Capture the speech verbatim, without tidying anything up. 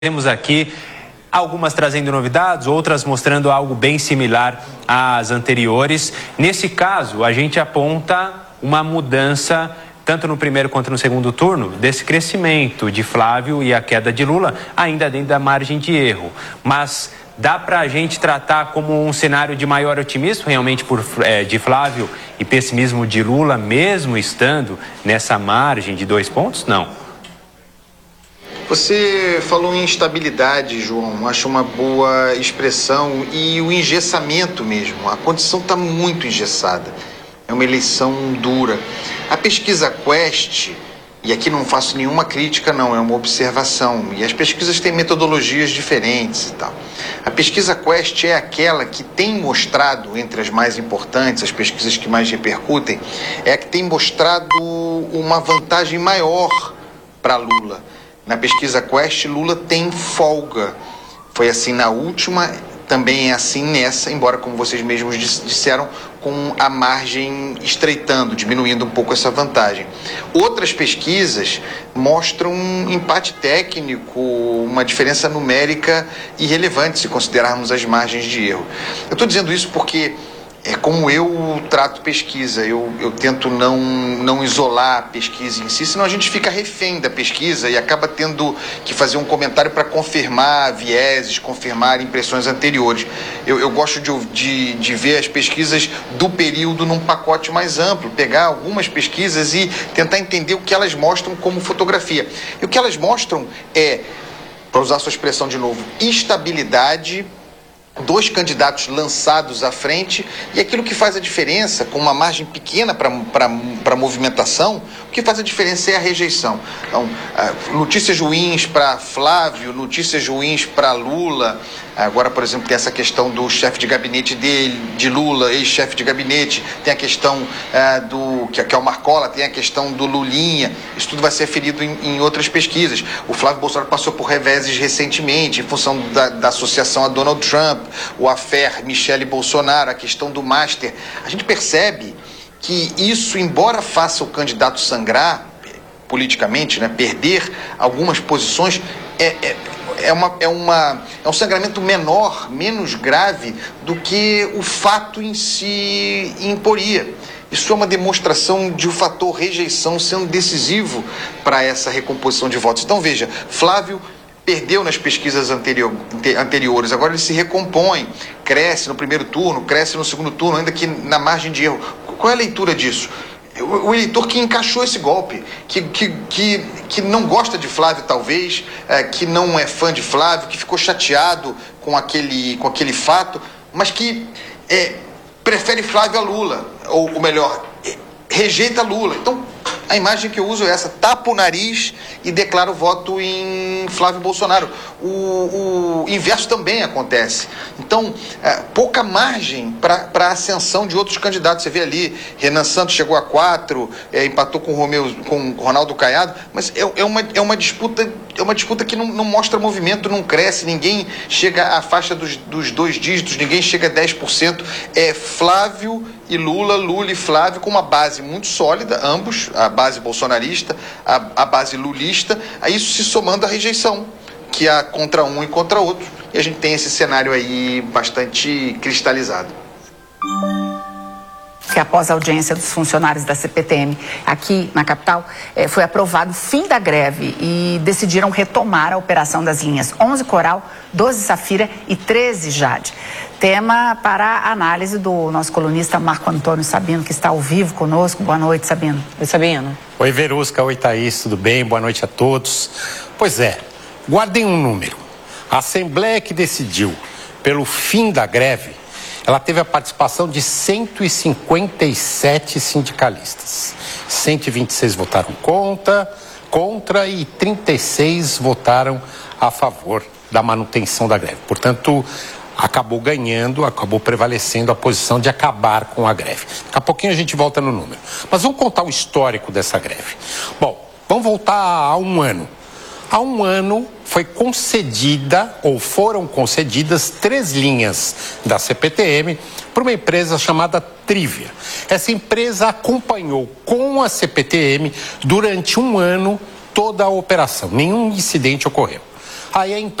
Temos aqui algumas trazendo novidades, outras mostrando algo bem similar às anteriores. Nesse caso, a gente aponta uma mudança, tanto no primeiro quanto no segundo turno, desse crescimento de Flávio e a queda de Lula, ainda dentro da margem de erro. Mas dá para a gente tratar como um cenário de maior otimismo, realmente, por, é, de Flávio, e pessimismo de Lula, mesmo estando nessa margem de dois pontos? Não. Você falou em instabilidade, João, acho uma boa expressão, e o engessamento mesmo, a condição está muito engessada, é uma eleição dura. A pesquisa Quest, e aqui não faço nenhuma crítica não, é uma observação, e as pesquisas têm metodologias diferentes e tal. A pesquisa Quest é aquela que tem mostrado, entre as mais importantes, as pesquisas que mais repercutem, é a que tem mostrado uma vantagem maior para Lula. Na pesquisa Quest, Lula tem folga. Foi assim na última, também é assim nessa, embora, como vocês mesmos disseram, com a margem estreitando, diminuindo um pouco essa vantagem. Outras pesquisas mostram um empate técnico, uma diferença numérica irrelevante, se considerarmos as margens de erro. Eu estou dizendo isso porque é como eu trato pesquisa, eu, eu tento não, não isolar a pesquisa em si, senão a gente fica refém da pesquisa e acaba tendo que fazer um comentário para confirmar vieses, confirmar impressões anteriores. Eu, eu gosto de, de, de ver as pesquisas do período num pacote mais amplo, pegar algumas pesquisas e tentar entender o que elas mostram como fotografia. E o que elas mostram é, para usar a sua expressão de novo, estabilidade, dois candidatos lançados à frente, e aquilo que faz a diferença, com uma margem pequena para movimentação, o que faz a diferença é a rejeição. Então, notícias ruins para Flávio, notícias ruins para Lula. Agora, por exemplo, tem essa questão do chefe de gabinete dele, de Lula, ex-chefe de gabinete, tem a questão uh, do, que, que é o Marcola, tem a questão do Lulinha, isso tudo vai ser ferido em, em outras pesquisas. O Flávio Bolsonaro passou por reveses recentemente, em função da, da associação a Donald Trump, o affair Michele Bolsonaro, a questão do Master. A gente percebe que isso, embora faça o candidato sangrar politicamente, né, perder algumas posições, é, é, é, uma, é, uma, é um sangramento menor, menos grave do que o fato em si imporia. Isso é uma demonstração de o fator rejeição sendo decisivo para essa recomposição de votos. Então, veja, Flávio perdeu nas pesquisas anterior, anteriores, agora ele se recompõe, cresce no primeiro turno, cresce no segundo turno, ainda que na margem de erro. Qual é a leitura disso? O, o eleitor que encaixou esse golpe, que, que, que, que não gosta de Flávio talvez, é, que não é fã de Flávio, que ficou chateado com aquele, com aquele fato, mas que é, prefere Flávio a Lula, ou, ou melhor, é, rejeita Lula. Então, a imagem que eu uso é essa, tapa o nariz e declara o voto em Flávio Bolsonaro. O, o inverso também acontece. Então, é, pouca margem para a ascensão de outros candidatos. Você vê ali, Renan Santos chegou a quatro, é, empatou com o Romeu, com Ronaldo Caiado, mas é, é, uma, é uma disputa, é uma disputa que não, não mostra movimento, não cresce, ninguém chega à faixa dos, dos dois dígitos, ninguém chega a dez por cento. É Flávio e Lula, Lula e Flávio, com uma base muito sólida, ambos, a base bolsonarista, a, a base lulista, a isso se somando à rejeição, que há contra um e contra outro, e a gente tem esse cenário aí bastante cristalizado. Que após a audiência dos funcionários da C P T M aqui na capital, eh, foi aprovado o fim da greve e decidiram retomar a operação das linhas onze Coral, doze Safira e treze Jade. Tema para a análise do nosso colunista Marco Antônio Sabino, que está ao vivo conosco. Boa noite, Sabino. Oi, Sabino. Oi, Verusca. Oi, Thaís. Tudo bem? Boa noite a todos. Pois é, guardem um número. A Assembleia que decidiu pelo fim da greve, ela teve a participação de cento e cinquenta e sete sindicalistas. cento e vinte e seis votaram contra, contra e trinta e seis votaram a favor da manutenção da greve. Portanto, acabou ganhando, acabou prevalecendo a posição de acabar com a greve. Daqui a pouquinho a gente volta no número. Mas vamos contar o histórico dessa greve. Bom, vamos voltar a um ano. Há um ano foi concedida, ou foram concedidas, três linhas da C P T M para uma empresa chamada Trívia. Essa empresa acompanhou com a C P T M durante um ano toda a operação. Nenhum incidente ocorreu. Aí a